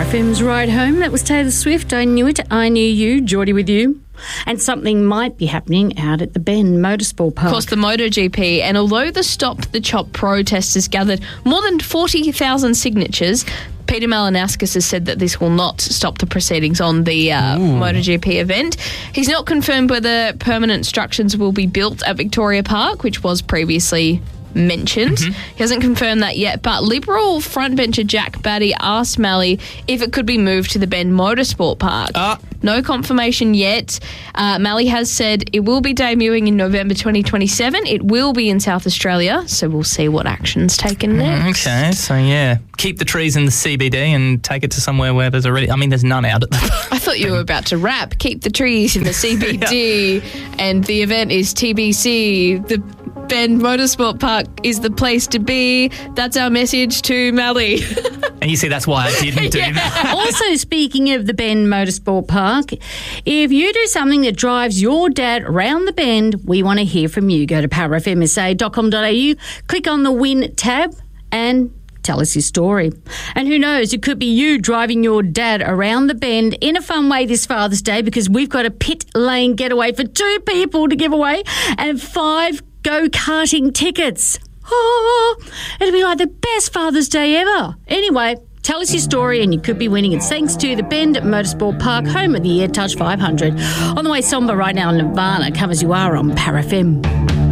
FM's Ride Home. That was Taylor Swift. I knew it. I knew you. Geordie with you. And something might be happening out at the Bend Motorsport Park. Of course, the MotoGP. And although the Stop the Chop protesters gathered more than 40,000 signatures, Peter Malinowskis has said that this will not stop the proceedings on the MotoGP event. He's not confirmed whether permanent structures will be built at Victoria Park, which was previously mentioned. He hasn't confirmed that yet, but Liberal frontbencher Jack Batty asked Malley if it could be moved to the Bend Motorsport Park. No confirmation yet. Malley has said it will be debuting in November 2027. It will be in South Australia, so we'll see what action's taken next. Okay, so yeah, keep the trees in the CBD and take it to somewhere where there's already, there's none out at the I thought you were about to rap. Keep the trees in the CBD and the event is TBC. The Bend Motorsport Park is the place to be. That's our message to Malley. And you see, that's why I didn't do that. Also, speaking of the Bend Motorsport Park, if you do something that drives your dad around the bend, we want to hear from you. Go to powerfmsa.com.au, click on the Win tab and tell us your story. And who knows, it could be you driving your dad around the bend in a fun way this Father's Day, because we've got a pit lane getaway for 2 people to give away and 5 go-karting tickets. Oh, it'll be like the best Father's Day ever. Anyway, tell us your story and you could be winning. It's thanks to the Bend Motorsport Park, home of the AirTouch 500. On the way, Somber right now, Nirvana, Come As You Are on Power FM.